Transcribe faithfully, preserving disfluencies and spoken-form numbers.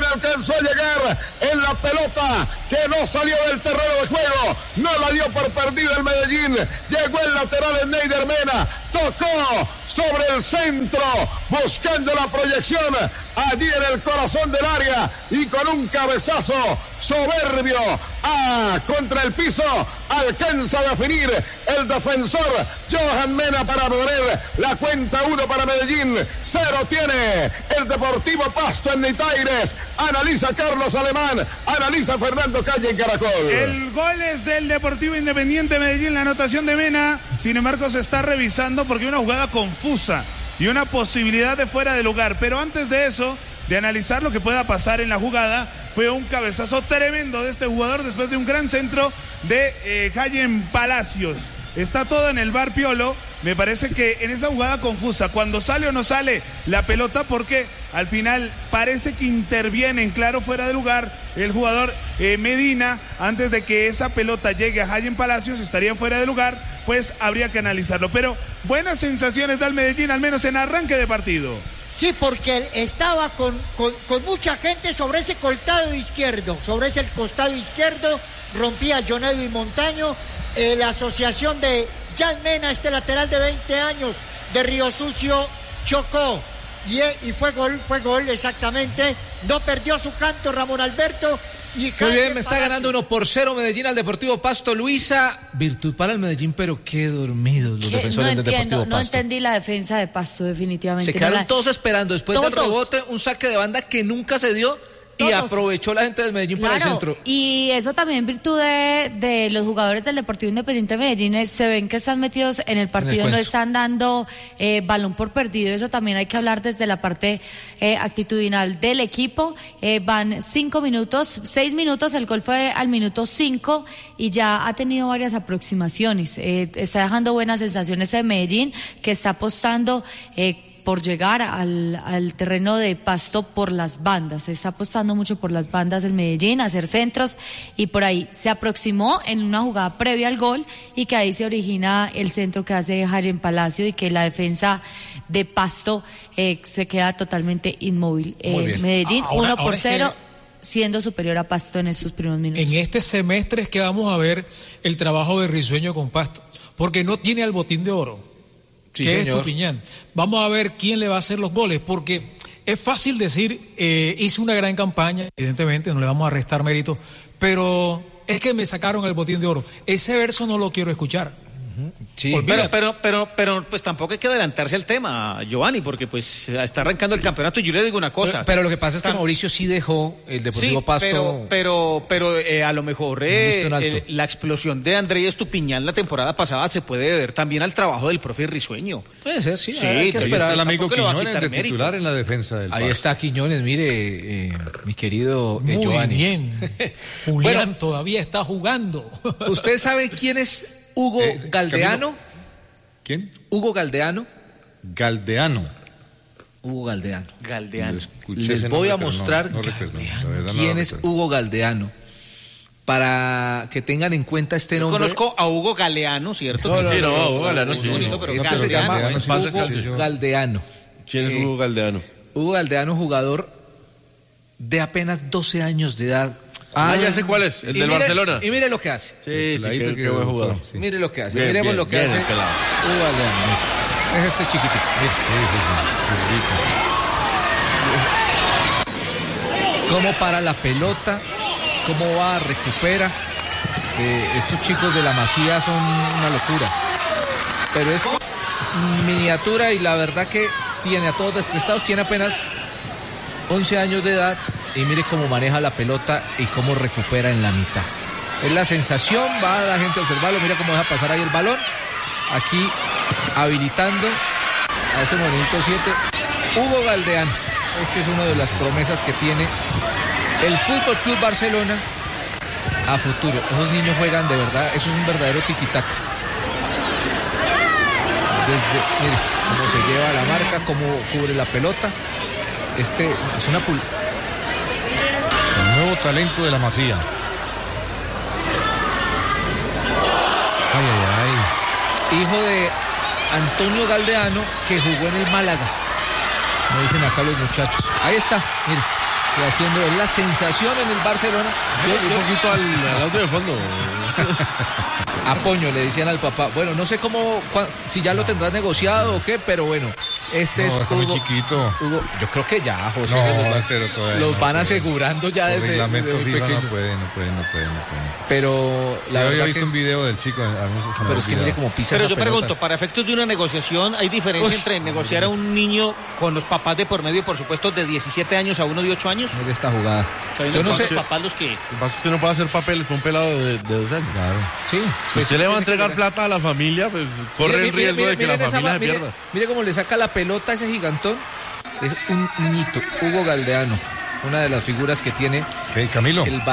alcanzó a llegar en la pelota que no salió del terreno de juego, no la dio por perdida el Medellín, llegó el lateral en Neider Mena, tocó sobre el centro, buscando la proyección allí en el corazón del área y con un cabezazo soberbio ah, contra el piso alcanza a definir el defensor Johan Mena para poner la cuenta uno para Medellín, cero tiene el Deportivo Pasto en Nitaires, analiza Carlos Alemán, analiza Fernando Calle en Caracol. El gol es del Deportivo Independiente Medellín, la anotación de Mena, sin embargo se está revisando porque hay una jugada confusa y una posibilidad de fuera de lugar, pero antes de eso, de analizar lo que pueda pasar en la jugada, fue un cabezazo tremendo de este jugador después de un gran centro de eh, Jayen Palacios. Está todo en el bar Piolo. Me parece que en esa jugada confusa, cuando sale o no sale la pelota, porque al final parece que interviene en claro fuera de lugar el jugador eh, Medina, antes de que esa pelota llegue a Jayen Palacios, estaría fuera de lugar, pues habría que analizarlo. Pero buenas sensaciones da el Medellín, al menos en arranque de partido. Sí, porque él estaba con, con, con mucha gente sobre ese costado izquierdo, sobre ese costado izquierdo, rompía John Edwin Montaño, eh, la asociación de Jan Mena, este lateral de veinte años de Río Sucio, chocó y, y fue gol, fue gol exactamente, no perdió su canto Ramón Alberto. Y muy bien, me está ganando uno por cero Medellín al Deportivo Pasto. Luisa, virtud para el Medellín, pero qué dormidos los ¿Qué? defensores no del entiendo, Deportivo Pasto. No entendí la defensa de Pasto, definitivamente. Se quedaron no la... todos esperando después todos. del rebote, un saque de banda que nunca se dio. Todos. Y aprovechó la gente del Medellín claro, por el centro. Y eso también en virtud de, de los jugadores del Deportivo Independiente de Medellín, es, se ven que están metidos en el partido, en el no están dando eh, balón por perdido. Eso también hay que hablar desde la parte eh, actitudinal del equipo. Eh, van cinco minutos, seis minutos, el gol fue al minuto cinco y ya ha tenido varias aproximaciones. Eh, está dejando buenas sensaciones en Medellín, que está apostando eh, por llegar al, al terreno de Pasto por las bandas. Se está apostando mucho por las bandas del Medellín, a hacer centros, y por ahí se aproximó en una jugada previa al gol y que ahí se origina el centro que hace Jayen Palacio y que la defensa de Pasto eh, se queda totalmente inmóvil. Eh, Medellín ahora, uno por cero, que... siendo superior a Pasto en estos primeros minutos. En este semestre es que vamos a ver el trabajo de Risueño con Pasto, porque no tiene al botín de oro. Sí, que señor. Es Estupiñán. Vamos a ver quién le va a hacer los goles, porque es fácil decir, eh, hice una gran campaña, evidentemente, no le vamos a restar mérito, pero es que me sacaron el botín de oro. Ese verso no lo quiero escuchar. Sí, pero, pero, pero, pero, pues tampoco hay que adelantarse al tema, Giovanni, porque pues está arrancando el campeonato y yo le digo una cosa. Pero, pero lo que pasa es que Tam... Mauricio sí dejó el Deportivo sí, Pasto. Pero, pero, pero eh, a lo mejor eh, eh, la explosión de Andrés Estupiñán la temporada pasada se puede deber también al trabajo del profe Risueño. Puede ser, sí. Sí, hay que ahí esperar. está el amigo Quiñones de mérito. titular en la defensa del Ahí Pasto. está Quiñones, mire, eh, mi querido eh, Muy Giovanni. bien. Julián bueno, todavía está jugando. ¿Usted sabe quién es Hugo eh, Galdeano? Camilo. ¿Quién? Hugo Galdeano. Galdeano. Hugo Galdeano. Galdeano. Les voy nombre, a mostrar no, no recuerdo, quién no es Hugo Galdeano, para que tengan en cuenta este Yo nombre. Conozco a Hugo Galeano, ¿cierto? No, no, sí, no, no, Hugo Galeano es bonito, pero este Galdeano. se llama Galdeano, Hugo Galdeano. ¿Quién es eh, Hugo Galdeano? Hugo Galdeano, jugador de apenas doce años de edad. Ah, ya sé cuál es, el del mire, Barcelona. Y mire lo que hace. Sí, sí, que, que buen jugador. Sí. Mire lo que hace. Bien, Miremos bien, lo que bien, hace Hugo Galdeano. Es este chiquitito. Mire. Sí, sí, sí, sí. Cómo para la pelota, cómo va, recupera. Eh, estos chicos de la Masía son una locura. Pero es miniatura y la verdad que tiene a todos desprestados. Tiene apenas once años de edad. Y mire cómo maneja la pelota y cómo recupera en la mitad. Es la sensación, va la gente a observarlo, mira cómo deja pasar ahí el balón. Aquí habilitando a ese nueve siete, Hugo Galdeano. Este es uno de las promesas que tiene el Fútbol Club Barcelona a futuro. Esos niños juegan de verdad, eso es un verdadero tiquitaca. Desde, mire, cómo se lleva la marca, cómo cubre la pelota. Este es una pul... El nuevo talento de la Masía. Ay, ay, ay. Hijo de Antonio Galdeano, que jugó en el Málaga. Me dicen acá los muchachos. Ahí está, mire. Y haciendo es la sensación en el Barcelona. Yo, yo, un poquito al, al audio de fondo. A Poño le decían al papá. Bueno, no sé cómo, si ya lo tendrás negociado o qué, pero bueno, este no, es está Hugo, muy chiquito. Hugo, yo creo que ya, José. No, los van, pero todavía los no van puede. asegurando ya Por desde, reglamento desde FIFA pequeño. no puede, no puede, no puede, no puede. Pero la yo verdad había visto que... un video del chico. Se pero es que mire cómo pisa. Pero esa yo pelota. pregunto, para efectos de una negociación, ¿hay diferencia Uy, entre negociar a un niño con los papás de por medio, por supuesto, de diecisiete años a uno de ocho años? Mire esta jugada. O sea, yo no sé. Los papás los que... Usted no puede hacer papeles con un pelado de, de dos años. Claro. Sí. Si pues usted sí, le va a que entregar ver. plata a la familia, pues corre mire, el riesgo mire, de que mire, la esa, familia se mire, pierda. Mire cómo le saca la pelota a ese gigantón. Es un niñito, Hugo Galdeano, una de las figuras que tiene Hey, Camilo. el